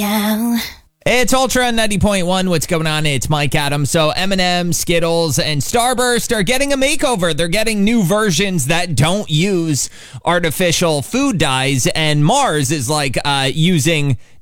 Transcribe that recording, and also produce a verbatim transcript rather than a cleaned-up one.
Yeah. It's Ultra ninety point one. What's going on? It's Mike Adams. So M and M, Skittles, and Starburst are getting a makeover. They're getting new versions that don't use artificial food dyes. And Mars is like uh, using